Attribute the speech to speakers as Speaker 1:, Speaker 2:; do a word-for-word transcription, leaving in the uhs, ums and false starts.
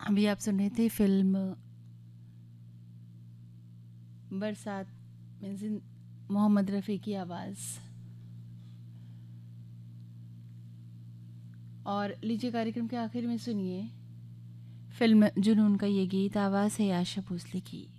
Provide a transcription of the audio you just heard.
Speaker 1: अभी आप सुन रहे थे फिल्म बरसात में जिन मोहम्मद रफ़ी की आवाज़। और लीजिए कार्यक्रम के आखिर में सुनिए फिल्म जुनून का ये गीत, आवाज़ है आशा भोसले की।